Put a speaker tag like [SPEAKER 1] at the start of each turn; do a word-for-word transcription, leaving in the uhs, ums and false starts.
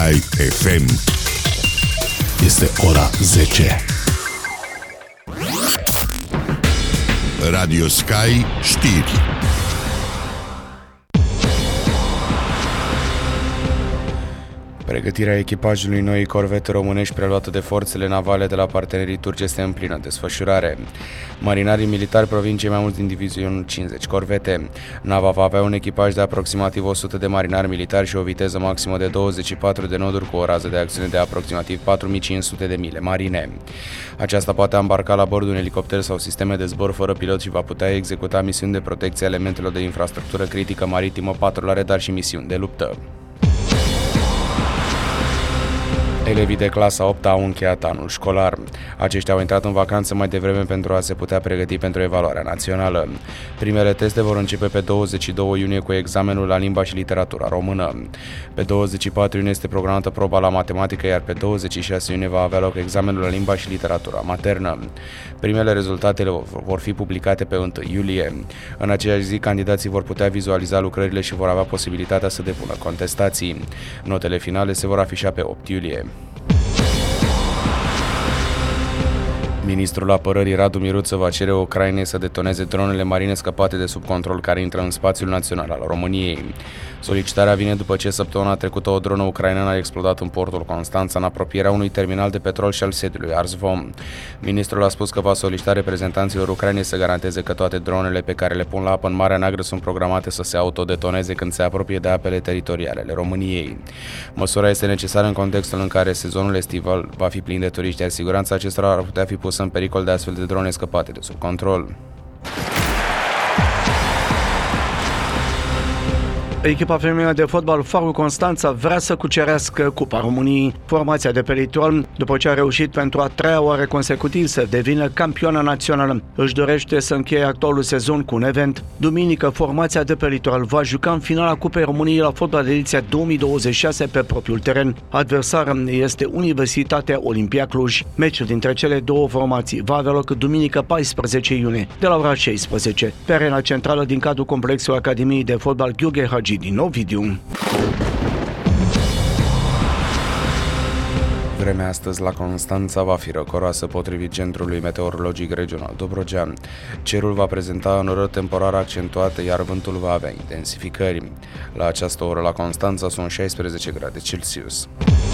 [SPEAKER 1] Sky F M. Este ora zece. Radio Sky știri.
[SPEAKER 2] Pregătirea echipajului noii corvete românești preluată de forțele navale de la partenerii turci este în plină desfășurare. Marinarii militari provin cei mai mulți din divizionul cincizeci corvete. Nava va avea un echipaj de aproximativ o sută de marinari militari și o viteză maximă de douăzeci și patru de noduri cu o rază de acțiune de aproximativ patru mii cinci sute de mile marine. Aceasta poate îmbarca la bord un elicopter sau sisteme de zbor fără pilot și va putea executa misiuni de protecție a elementelor de infrastructură critică maritimă, patrulare, dar și misiuni de luptă. Elevii de clasa a opta au încheiat anul școlar. Aceștia au intrat în vacanță mai devreme pentru a se putea pregăti pentru evaluarea națională. Primele teste vor începe pe douăzeci și doi iunie cu examenul la limba și literatura română. Pe douăzeci și patru iunie este programată proba la matematică, iar pe douăzeci și șase iunie va avea loc examenul la limba și literatura maternă. Primele rezultate vor fi publicate pe unu iulie. În aceeași zi, candidații vor putea vizualiza lucrările și vor avea posibilitatea să depună contestații. Notele finale se vor afișa pe opt iulie. Ministrul Apărării Radu Miruță va cere Ucrainei să detoneze dronele marine scăpate de sub control care intră în spațiul național al României. Solicitarea vine după ce săptămâna trecută o dronă ucraineană a explodat în portul Constanța, în apropierea unui terminal de petrol și al sediului Arzvom. Ministrul a spus că va solicita reprezentanților Ucrainei să garanteze că toate dronele pe care le pun la apă în Marea Neagră sunt programate să se autodetoneze când se apropie de apele teritoriale ale României. Măsura este necesară în contextul în care sezonul estival va fi plin de turiști, iar siguranța acestora ar putea fi pusă în pericol de astfel de drone scăpate de sub control.
[SPEAKER 3] Echipa feminină de fotbal Farul Constanța vrea să cucerească Cupa României. Formația de pe litoral, după ce a reușit pentru a treia oară consecutiv să devină campioană națională, își dorește să încheie actualul sezon cu un event. Duminică, formația de pe litoral va juca în finala Cupei României la fotbal de ediția două mii douăzeci și șase pe propriul teren. Adversară este Universitatea Olimpia Cluj. Meciul dintre cele două formații va avea loc duminică paisprezece iunie, de la ora șaisprezece, pe arena centrală din cadrul complexului Academiei de Fotbal Gheorghe Hagi din Ovidiu.
[SPEAKER 2] Vremea astăzi la Constanța va fi răcoroasă potrivit Centrului Meteorologic Regional Dobrogea. Cerul va prezenta înnorări temporare accentuate, iar vântul va avea intensificări. La această oră la Constanța sunt șaisprezece grade Celsius.